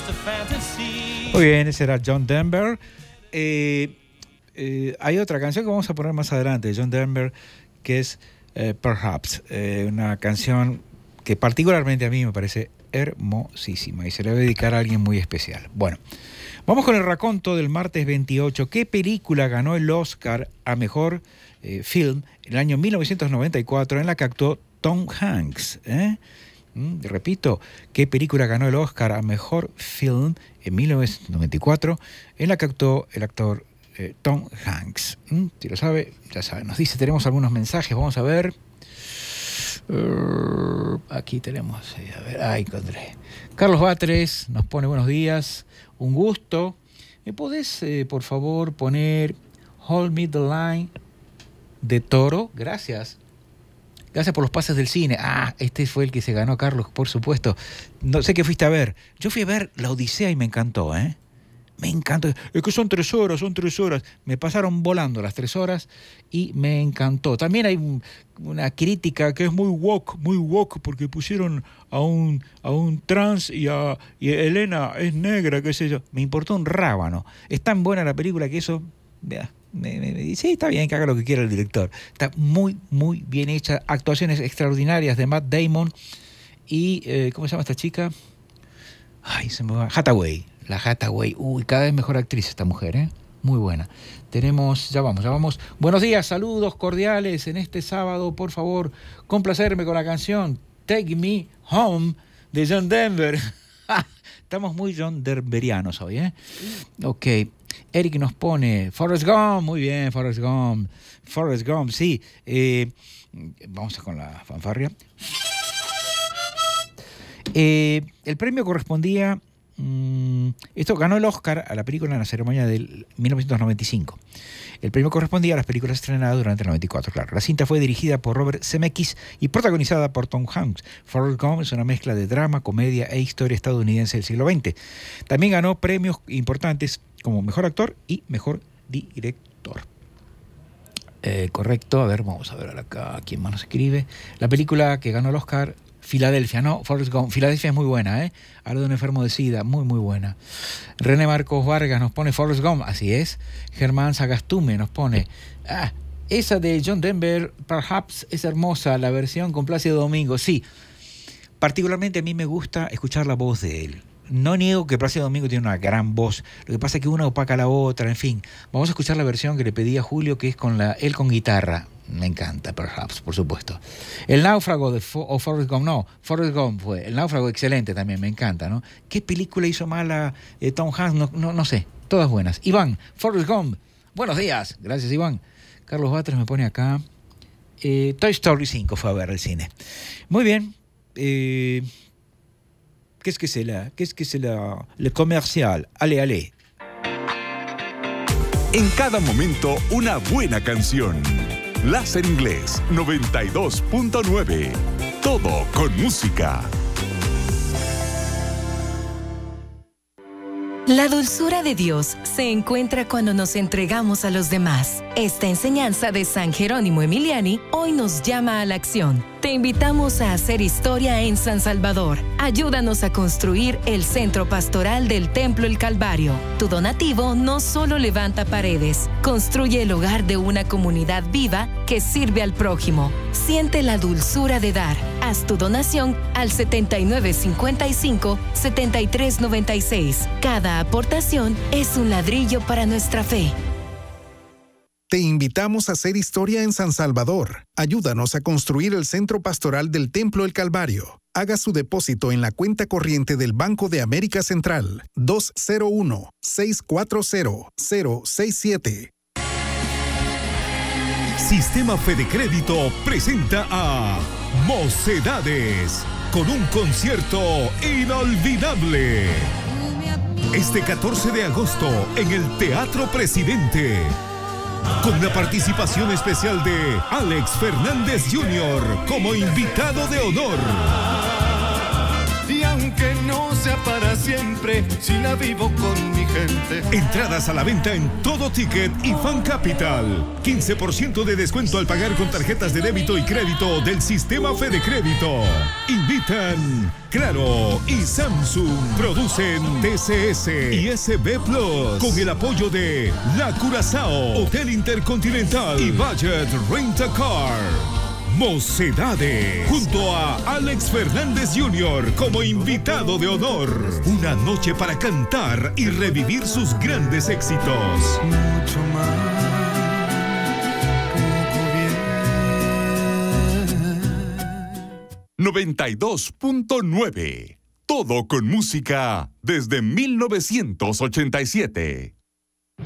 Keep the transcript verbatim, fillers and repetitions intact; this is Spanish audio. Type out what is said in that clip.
Muy bien, ese era John Denver. Eh, eh, hay otra canción que vamos a poner más adelante de John Denver, que es eh, Perhaps, eh, una canción que particularmente a mí me parece hermosísima y se le va a dedicar a alguien muy especial. Bueno, vamos con el raconto del martes veintiocho. ¿Qué película ganó el Oscar a Mejor eh, Film en el año mil novecientos noventa y cuatro en la que actuó Tom Hanks? ¿Eh? Mm, repito, ¿qué película ganó el Oscar a Mejor Film en mil novecientos noventa y cuatro en la que actuó el actor eh, Tom Hanks? ¿Mm? Si lo sabe, ya sabe. Nos dice, tenemos algunos mensajes, vamos a ver. Uh, aquí tenemos, eh, a ver, ahí encontré. Carlos Batres nos pone buenos días, un gusto. ¿Me podés, eh, por favor, poner Hold Me the Line de Toro? Gracias. Gracias por los pases del cine. Ah, este fue el que se ganó, Carlos, por supuesto. No sé qué fuiste a ver. Yo fui a ver La Odisea y me encantó, ¿eh? Me encantó. Es que son tres horas, son tres horas. Me pasaron volando las tres horas y me encantó. También hay un, una crítica que es muy woke, muy woke, porque pusieron a un, a un trans y a y Elena es negra, qué sé yo. Me importó un rábano. Es tan buena la película que eso... Mira, me, me, me, sí, está bien que haga lo que quiera el director. Está muy, muy bien hecha. Actuaciones extraordinarias de Matt Damon y... Eh, ¿cómo se llama esta chica? Ay, se me va... Hathaway. La Hathaway, uy, cada vez mejor actriz esta mujer, ¿eh? Muy buena. Tenemos, ya vamos, ya vamos. Buenos días, saludos cordiales en este sábado, por favor, complacerme con la canción Take Me Home de John Denver. Estamos muy John Denverianos hoy, ¿eh? Ok, Eric nos pone Forrest Gump, muy bien, Forrest Gump. Forrest Gump, sí. Eh, vamos con la fanfarria. Eh, el premio correspondía... Esto ganó el Oscar a la película en la ceremonia del mil novecientos noventa y cinco. El premio correspondía a las películas estrenadas durante el noventa y cuatro, claro. La cinta fue dirigida por Robert Zemeckis y protagonizada por Tom Hanks. Forrest Gump es una mezcla de drama, comedia e historia estadounidense del siglo veinte. También ganó premios importantes como Mejor Actor y Mejor Director. Eh, correcto, a ver, vamos a ver acá quién más nos escribe. La película que ganó el Oscar... Filadelfia, no, Forrest Gump. Filadelfia es muy buena, ¿eh? Habla de un enfermo de SIDA, muy, muy buena. René Marcos Vargas nos pone Forrest Gump, así es. Germán Sagastume nos pone, ah, esa de John Denver, Perhaps, es hermosa, la versión con Plácido Domingo. Sí, particularmente a mí me gusta escuchar la voz de él. No niego que Plácido Domingo tiene una gran voz, lo que pasa es que una opaca a la otra, en fin. Vamos a escuchar la versión que le pedí a Julio, que es con la él con guitarra. Me encanta, Perhaps, por supuesto. El náufrago de Fo- o Forrest Gump, no, Forrest Gump fue. El náufrago, excelente también, me encanta, ¿no? ¿Qué película hizo mala eh, Tom Hanks? No, no, no sé, todas buenas. Iván, Forrest Gump, buenos días. Gracias, Iván. Carlos Batres me pone acá. Eh, Toy Story cinco fue a ver al cine. Muy bien. Eh, ¿Qué es que c'est la? ¿Qué es que c'est la? Le comercial. Ale, ale. En cada momento, una buena canción. Láser Inglés noventa y dos punto nueve. Todo con música. La dulzura de Dios se encuentra cuando nos entregamos a los demás. Esta enseñanza de San Jerónimo Emiliani hoy nos llama a la acción. Te invitamos a hacer historia en San Salvador. Ayúdanos a construir el centro pastoral del Templo El Calvario. Tu donativo no solo levanta paredes, construye el hogar de una comunidad viva que sirve al prójimo. Siente la dulzura de dar. Haz tu donación al setenta y nueve cincuenta y cinco, setenta y tres noventa y seis. Cada aportación es un ladrillo para nuestra fe. Te invitamos a hacer historia en San Salvador. Ayúdanos a construir el centro pastoral del Templo El Calvario. Haga su depósito en la cuenta corriente del Banco de América Central dos cero uno, seis cuatro cero, cero seis siete. Sistema Fede Crédito presenta a Mocedades con un concierto inolvidable. Este catorce de agosto en el Teatro Presidente, con la participación especial de Alex Fernández junior como invitado de honor. Y aunque no sea para siempre si la vivo con mi gente. Entradas a la venta en Todo Ticket y Fan Capital. quince por ciento de descuento al pagar con tarjetas de débito y crédito del sistema Fede Crédito. Invitan Claro y Samsung. Producen T C S y S B Plus. Con el apoyo de La Curazao, Hotel Intercontinental y Budget Rent a Car. Mocedades, junto a Alex Fernández junior como invitado de honor. Una noche para cantar y revivir sus grandes éxitos. Mucho más. noventa y dos punto nueve. Todo con música desde mil novecientos ochenta y siete.